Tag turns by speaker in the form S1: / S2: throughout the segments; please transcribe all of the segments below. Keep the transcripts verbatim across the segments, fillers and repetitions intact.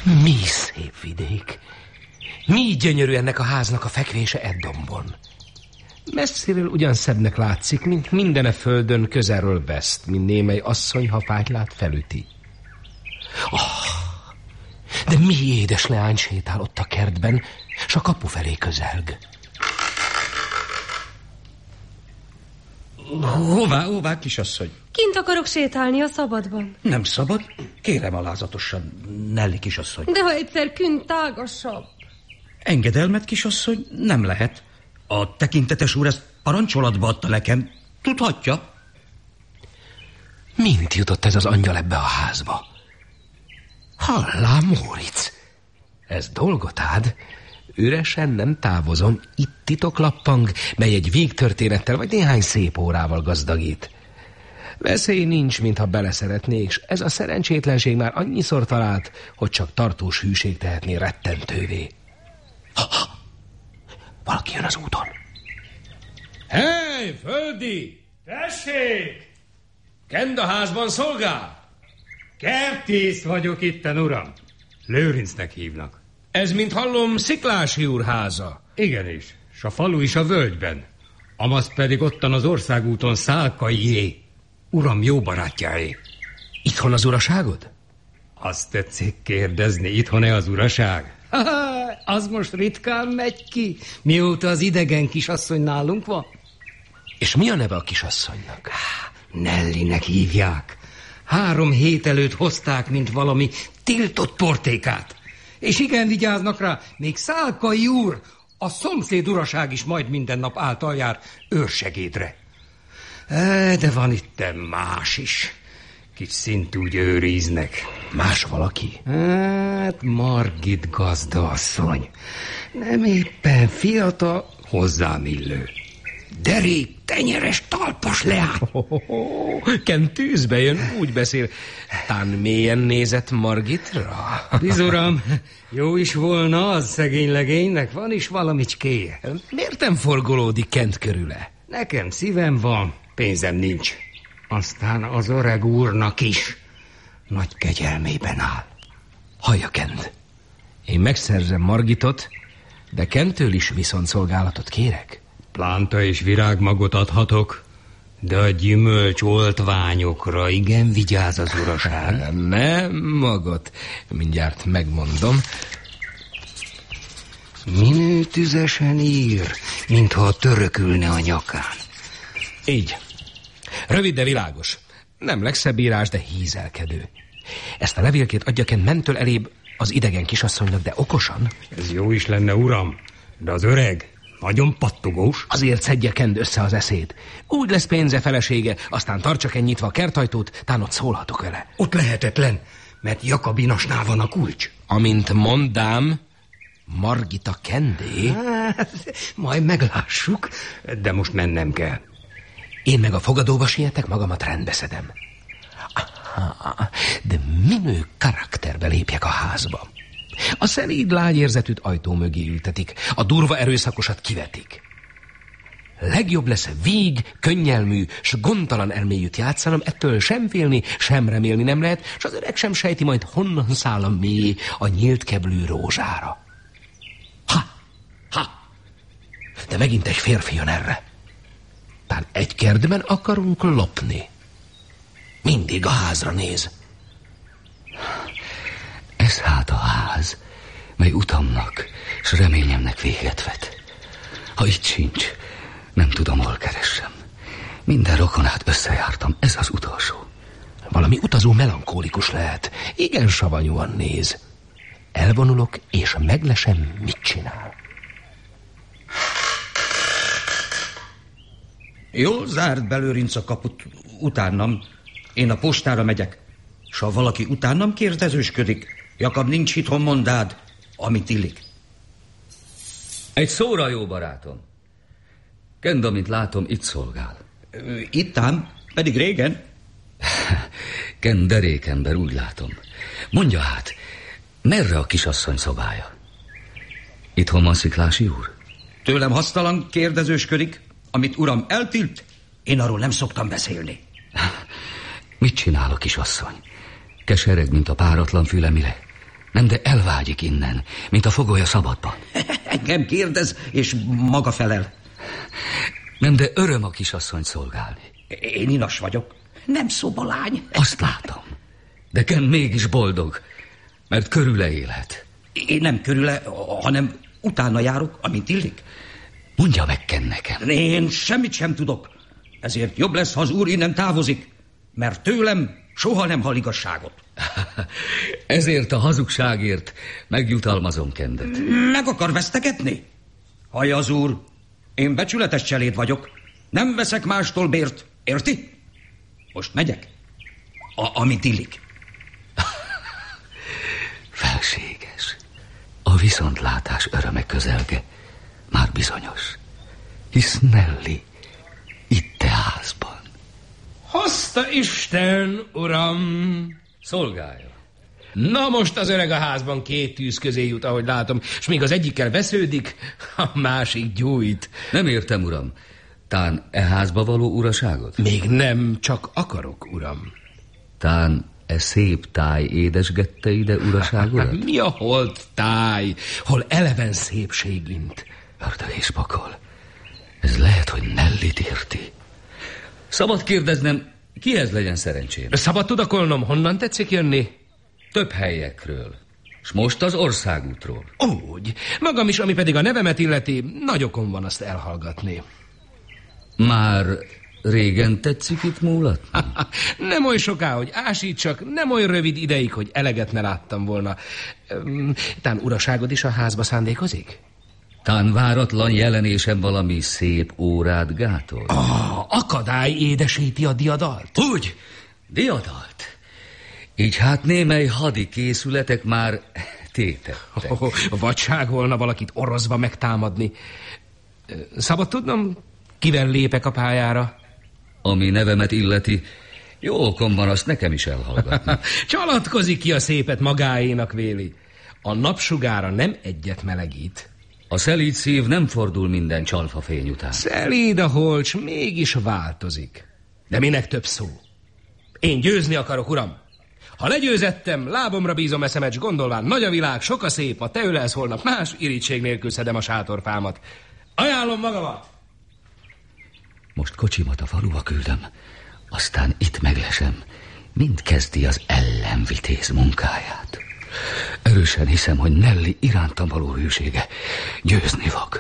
S1: Mi szép vidék! Mi gyönyörű ennek a háznak a fekvése egy dombon. Messziről ugyan szebbnek látszik, mint mindene földön, közelről veszt, mint némely asszony, ha fájt lát, felüti. Oh, de mi édes leány sétál ott a kertben, s a kapu felé közelg.
S2: Hová, hová, kisasszony?
S3: Kint akarok sétálni a szabadban.
S2: Nem szabad? Kérem alázatosan, Nelly kisasszony.
S3: De ha egyszer kint tágasabb.
S2: Engedelmet, kisasszony, nem lehet. A tekintetes úr ezt parancsolatba adta nekem. Tudhatja.
S1: Mint jutott ez az angyal ebbe a házba? Hallá, Móricz, ez dolgot ád. Üresen nem távozom, itt titoklappang, mely egy végtörténettel vagy néhány szép órával gazdagít. Veszély nincs, mintha beleszeretnék, s ez a szerencsétlenség már annyiszor talált, hogy csak tartós hűség tehetné rettentővé. Ha, ha. Valaki jön az úton. Hey, földi!
S4: Tessék!
S1: Kend a házban szolgál?
S4: Kertész vagyok itten, uram. Lőrincnek hívnak.
S1: Ez, mint hallom, Sziklási úr háza.
S4: Igenis, s a falu is a völgyben. Amaz pedig ottan az országúton Szálkaié. Uram jó barátjáé.
S1: Itthon az uraságod?
S4: Azt tetszik kérdezni, itthon-e az uraság? Ha-ha, az most ritkán megy ki, mióta az idegen kisasszony nálunk van.
S1: És mi a neve a kisasszonynak?
S4: Nellinek hívják. Három hét előtt hozták, mint valami tiltott portékát. És igen vigyáznak rá, még Szálkai úr, a szomszéd uraság is majd minden nap által jár őrsegédre. De van itten más is. Kis szintúgy őriznek.
S1: Más valaki?
S4: Hát Margit gazdaasszony. Nem éppen fiatal, hozzám illő. Derék, tenyeres, talpas leány.
S1: Oh, oh, oh. Ken tűzbe jön, úgy beszél. Tán mélyen nézett Margitra?
S4: Bizuram, jó is volna az szegény legénynek, van is valamicskéje.
S1: Miért nem forgolódik Kent körüle?
S4: Nekem szívem van, pénzem nincs. Aztán az öreg úrnak is nagy kegyelmében áll.
S1: Hallja, Kent, én megszerzem Margitot, de Kenttől is viszontszolgálatot kérek.
S4: Plánta és virágmagot adhatok, de a gyümölcs oltványokra igen vigyáz az uraság.
S1: Nem magot, mindjárt megmondom.
S4: Minő tüzesen ír, mintha törökülne a nyakán.
S1: Így. Rövid, de világos. Nem legszebb írás, de hízelkedő. Ezt a levélkét adja Kent mentől elébb az idegen kisasszonynak, de okosan.
S4: Ez jó is lenne, uram, de az öreg nagyon pattogós.
S1: Azért szedje Kent össze az eszét. Úgy lesz pénze felesége, aztán tartsa Kent nyitva a kertajtót, tán ott szólhatok vele.
S4: Ott lehetetlen, mert Jakabinasnál van a kulcs.
S1: Amint mondám, Margita Kendé.
S4: Hát, majd meglássuk, de most mennem kell.
S1: Én meg a fogadóba sietek, magamat rendbe szedem. Aha, de minő karakterbe lépjek a házba. A szelíd lágyérzetűt ajtó mögé ültetik, a durva erőszakosat kivetik. Legjobb lesz víg, könnyelmű, s gondtalan elmélyűt játszanom, ettől sem félni, sem remélni nem lehet, s az öreg sem sejti majd, honnan száll a mély a nyílt keblű rózsára. Ha, ha, de megint egy férfi jön erre. Tán egy kertben akarunk lopni. Mindig a házra néz.
S2: Ez hát a ház, mely utamnak s reményemnek véget vet. Ha itt sincs, nem tudom, hol keressem. Minden rokonát összejártam, ez az utolsó.
S1: Valami utazó melankólikus lehet. Igen savanyúan néz. Elvonulok, és meglesem, mit csinál.
S2: Jól zárt be Lőrinc a kaput utánam. Én a postára megyek. S ha valaki utánam kérdezősködik, Jakab nincs itthon, mondád, amit illik.
S5: Egy szóra, jó barátom. Kend, amint látom, itt szolgál.
S2: Itt ám, pedig régen.
S5: Kend derékember, úgy látom. Mondja hát, merre a kisasszony szobája? Itthon van Sziklási úr?
S2: Tőlem hasztalan kérdezősködik, amit uram eltilt, én arról nem szoktam beszélni.
S5: Mit csinál a kisasszony? Kesereg, mint a páratlan fülemire. Nem, de elvágyik innen, mint a fogoly a szabadban.
S6: Engem kérdez, és maga felel.
S5: Nem, de öröm a kisasszony szolgálni.
S6: Én inas vagyok, nem szobalány.
S5: Azt látom. De Ken mégis boldog, mert körüle élhet.
S6: Én nem körüle, hanem utána járok, amint illik.
S5: Mondja meg Ken nekem.
S6: Én semmit sem tudok. Ezért jobb lesz, ha az úr innen távozik, mert tőlem soha nem hall igazságot.
S5: Ezért a hazugságért megjutalmazom Kendet.
S6: Meg akar vesztegetni? Hallja az úr, én becsületes cseléd vagyok. Nem veszek mástól bért, érti? Most megyek, a, amint illik.
S5: Felséges. A viszontlátás öröme közelge már bizonyos. Hisz Nelly itt te házban.
S1: Hozta Isten, uram!
S5: Szolgálja.
S1: Na most az öreg a házban két tűz közé jut, ahogy látom, és még az egyikkel vesződik, a másik gyújt.
S5: Nem értem, uram. Tán e házba való uraságot?
S1: Még nem, csak akarok, uram.
S5: Tán e szép táj édesgette ide uraságodat?
S1: Mi a holt táj, hol eleven szépség int?
S5: Ördög és pakol. Ez lehet, hogy Nellit érti. Szabad kérdeznem, kihez legyen szerencsém?
S1: Szabad tudakolnom, honnan tetszik jönni?
S5: Több helyekről. S most az országútról.
S1: Úgy. Magam is, ami pedig a nevemet illeti, nagy okom van azt elhallgatni.
S5: Már régen tetszik itt múlatni?
S1: Nem oly soká, hogy ásítsak, nem oly rövid ideig, hogy eleget ne láttam volna. Tán uraságod is a házba szándékozik?
S5: Tán váratlan jelenésem valami szép órát gátol?
S1: Ah, akadály édesíti a diadalt?
S5: Úgy, diadalt. Így hát némely hadi készületek már tétettek.
S1: Oh, vadság volna valakit oroszba megtámadni. Szabad tudnom, kivel lépek a pályára?
S5: Ami nevemet illeti, jó okom van azt nekem is elhallgatni.
S1: Csalatkozik ki a szépet magáénak véli. A napsugára nem egyet melegít.
S5: A szelíd szív nem fordul minden csalfa fény után.
S1: Szelíd a holcs, mégis változik. De minek több szó? Én győzni akarok, uram. Ha legyőzettem, lábomra bízom eszemet, s gondolván nagy a világ, sok a szép, ha te ölelsz holnap, más irítség nélkül szedem a sátorfámat. Ajánlom magamat!
S5: Most kocsimat a faluba küldöm, aztán itt meglesem, mind kezdi az ellenvitéz munkáját. Erősen hiszem, hogy Nelly irántam való hűsége győzni fog.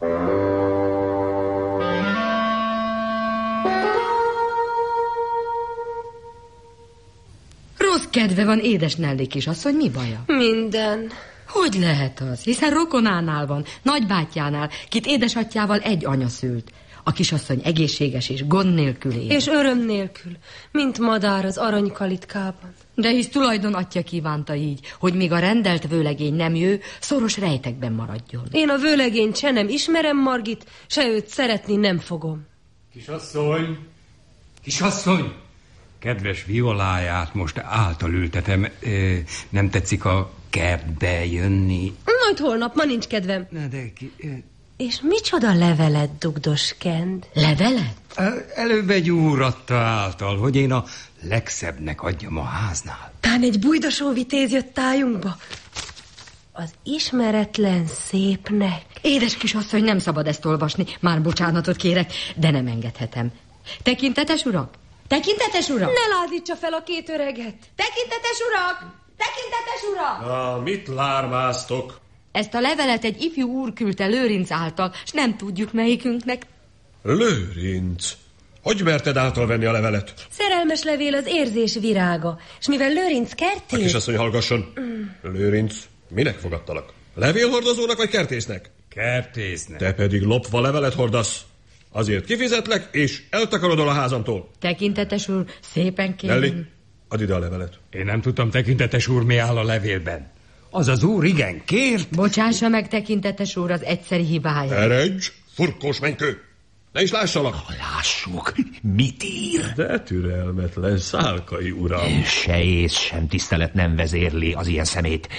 S7: Rossz kedve van édes Nelly kisasszony, mi baja?
S3: Minden.
S7: Hogy lehet az? Hiszen rokonánál van, nagybátyjánál, kit édesatyjával egy anya szült. A kisasszony egészséges és gond nélkül él.
S3: És öröm nélkül, mint madár az aranykalitkában.
S7: De hisz tulajdon atya kívánta így, hogy még a rendelt vőlegény nem jő, szoros rejtekben maradjon.
S3: Én a vőlegényt se nem ismerem, Margit, se őt szeretni nem fogom.
S4: Kisasszony, kisasszony, kedves violáját most által ültetem. Nem tetszik a kertbe jönni?
S3: Majd holnap, ma nincs kedvem.
S4: Na de ki...
S3: És micsoda levelet dugdos Kend?
S7: Levelet?
S4: Előbb egy úr adta által, hogy én a legszebbnek adjam a háznál.
S3: Tán egy bújdosó vitéz jött tájunkba. Az ismeretlen szépnek.
S7: Édes kisasszony, nem szabad ezt olvasni. Már bocsánatot kérek, de nem engedhetem. Tekintetes urak? Tekintetes urak?
S3: Ne lázítsa fel a két öreget.
S7: Tekintetes urak! Tekintetes urak!
S8: Na, mit lármáztok?
S7: Ezt a levelet egy ifjú úr küldte Lőrinc által, s nem tudjuk melyikünknek.
S8: Lőrinc? Hogy merted általvenni a levelet?
S3: Szerelmes levél az érzés virága, és mivel Lőrinc kertész...
S8: A kisasszony hallgasson. Mm. Lőrinc, minek fogadtalak? Levélhordozónak vagy kertésznek?
S4: Kertésznek.
S8: Te pedig lopva levelet hordasz. Azért kifizetlek, és eltakarodol a házamtól.
S7: Tekintetes úr, szépen kérem.
S8: Nelly, add ide a levelet.
S4: Én nem tudtam, tekintetes úr, mi áll a levélben. Az az úr igen kért.
S7: Bocsássa meg, tekintetes úr, az egyszeri hibája.
S8: Eredj, furkós menykő! Ne is lássalak!
S9: Lássuk, mit ír?
S8: De türelmetlen Szálkai uram.
S9: Se ész, sem tisztelet nem vezérli az ilyen szemét.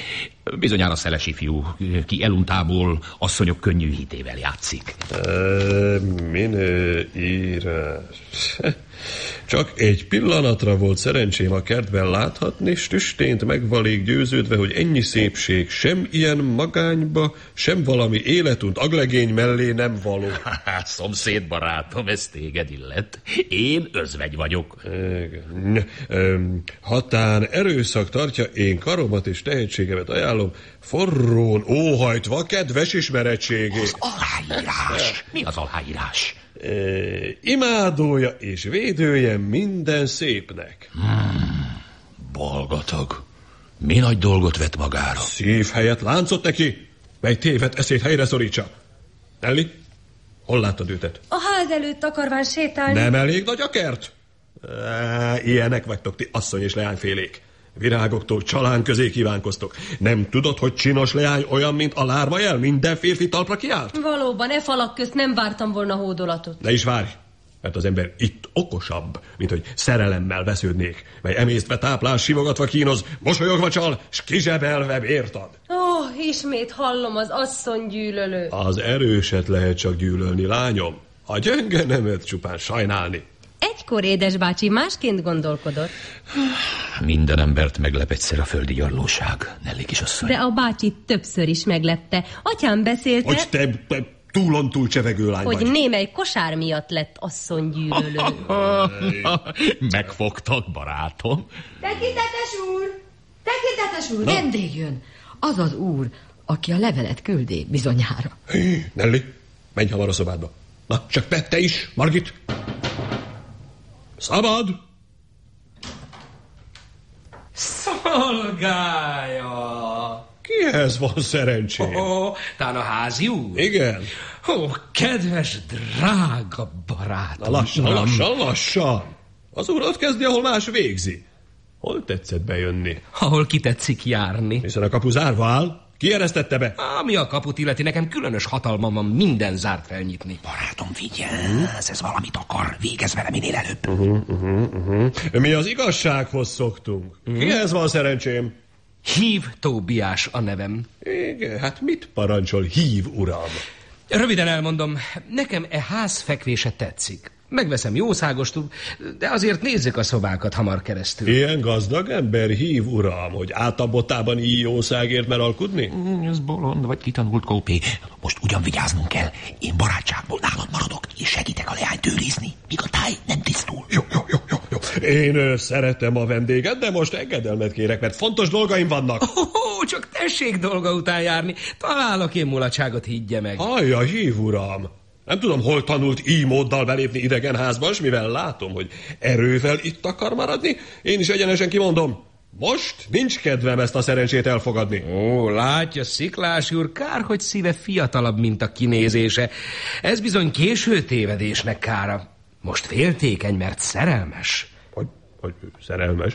S9: Bizonyára szelesi fiú, ki eluntából asszonyok könnyű hitével játszik.
S8: E, minőírás. Csak egy pillanatra volt szerencsém a kertben láthatni, s tüstént megvalék győződve, hogy ennyi szépség sem ilyen magányba, sem valami életunt aglegény mellé nem való.
S9: Hát, szomszéd barátom, ez téged illet. Én özvegy vagyok.
S8: Hatán erőszak tartja, én karomat és tehetségemet ajánlom, forrón óhajtva kedves ismeretségé.
S9: Az aláírás. Mi az aláírás?
S8: E, imádója és védője minden szépnek.
S9: Hmm, balgatag. Mi nagy dolgot vett magára?
S8: Szív helyett láncot neki, mely téved eszét helyre szorítsa. Nelly, hol láttad őtet?
S3: A ház előtt akarván sétálni.
S8: Nem elég nagy a kert? E, ilyenek vagytok ti, asszony és leányfélék. Virágoktól csalán közé kívánkoztok. Nem tudod, hogy csinos leány olyan, mint a lármajel? Minden férfi talpra kiállt?
S3: Valóban, e falak közt nem vártam volna hódolatot.
S8: Ne is várj, mert az ember itt okosabb, mint hogy szerelemmel vesződnék, mely emésztve táplál, simogatva kínoz, mosolyogva csal, s kizsebelve bért ad.
S3: Ó, oh, ismét hallom az asszony gyűlölő.
S8: Az erőset lehet csak gyűlölni, lányom. A gyönge nemet csupán sajnálni.
S3: Egykor édesbácsi másként gondolkodott.
S9: Minden embert meglep egyszer a földi gyarlóság, Nelly kisasszony.
S3: De a bácsi többször is meglepte. Atyám beszélte...
S8: Hogy te, te túlon túl csevegő lány
S3: hogy
S8: vagy.
S3: némely kosár miatt lett asszony gyűlölő.
S9: Megfogtak, barátom.
S7: Tekintetes úr! Tekintetes úr! Vendég jön. Az az úr, aki a levelet küldi bizonyára.
S8: Hé, Nelly, menj hamar a szobádba. Na, csak te, te is, Margit. Szabad!
S1: Szolgálja!
S8: Kihez van szerencsém?
S1: Oh, tán a házi úr?
S8: Igen.
S1: Ó, oh, kedves, drága barátom.
S8: Na lassan, uram. lassan, lassan. Az úr ott kezdi, ahol más végzi. Hol tetszett bejönni?
S1: Ahol kitetszik járni.
S8: Hiszen a kapu zárva áll. Ki eresztette be?
S1: Ami a kaput illeti, nekem különös hatalmam van minden zárt felnyitni.
S9: Barátom, vigyázz, ez valamit akar. Végezz vele minél előbb.
S8: Uh-huh, uh-huh, uh-huh. Mi az igazsághoz szoktunk. Uh-huh. Kihez van szerencsém?
S1: Hív Tóbiás a nevem.
S8: Igen, hát mit parancsol, hív, uram?
S1: Röviden elmondom, nekem e ház fekvése tetszik. Megveszem jószágostul, de azért nézzük a szobákat hamar keresztül.
S8: Ilyen gazdag ember, hív, uram, hogy átabotában így jószágért mer alkudni?
S9: Mm, ez bolond vagy kitanult kópé. Most ugyan vigyáznunk kell. Én barátságból nálad maradok, és segítek a leányt őrizni, míg a táj nem tisztul.
S8: Jó, jó, jó, jó, jó. Én ö, szeretem a vendéget, de most engedelmet kérek, mert fontos dolgaim vannak.
S1: Oh, oh, csak tessék dolga után járni. Találok én mulatságot, higgye meg.
S8: Hallja, hív, uram. Nem tudom, hol tanult így móddal belépni idegen házba, és mivel látom, hogy erővel itt akar maradni, én is egyenesen kimondom, most nincs kedvem ezt a szerencsét elfogadni.
S1: Ó, látja, Sziklás úr, kár, hogy szíve fiatalabb, mint a kinézése. Ez bizony késő tévedésnek kára. Most féltékeny, mert szerelmes.
S8: Hogy, hogy szerelmes?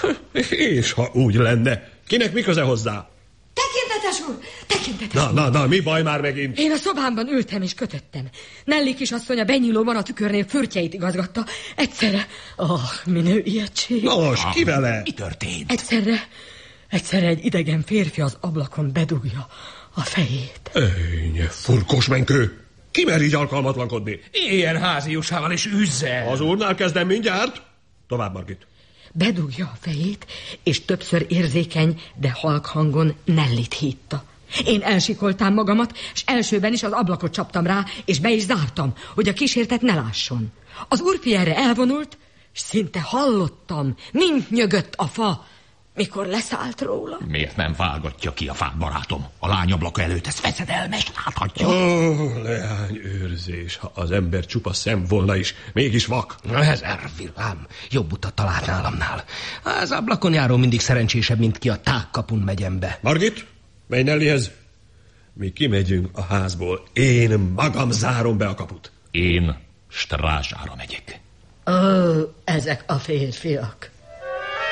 S8: És ha úgy lenne, kinek mi köze hozzá?
S7: Tekintetes úr! Tekintetes
S8: Na, na, na, mi baj már megint?
S7: Én a szobámban ültem és kötöttem. Nelly kisasszony a benyílóban a tükörnél fürtjeit igazgatta. Egyszerre... Oh, minő ijegység.
S8: Nos, ki vele?
S9: Mi történt?
S7: Egyszerre... Egyszerre egy idegen férfi az ablakon bedugja a fejét.
S8: Ejnye, furkos menkő! Ki mer így alkalmatlankodni?
S1: Ilyen háziusával is üzze.
S8: Az úrnál kezdem mindjárt. Tovább, Margit.
S7: Bedugja a fejét, és többször érzékeny, de halk hangon Nellit hívta. Én elsikoltám magamat, és elsőben is az ablakot csaptam rá, és be is zártam, hogy a kísértet ne lásson. Az úrfi erre elvonult, és szinte hallottam, mint nyögött a fa, mikor leszállt róla.
S9: Miért nem vágatja ki a fát, barátom? A lány ablaka előtt ez veszedelmes, láthatja.
S8: Ó, oh, leányőrzés, ha az ember csupa szem volna is, mégis vak.
S1: Ez ervilám, jobb utat talált nálamnál. Az ablakon járó mindig szerencsésebb, mint ki a tágkapun megyem be.
S8: Margit, menj Nellyhez. Mi kimegyünk a házból. Én magam zárom be a kaput.
S9: Én strázsára megyek.
S7: Ó, ezek a férfiak.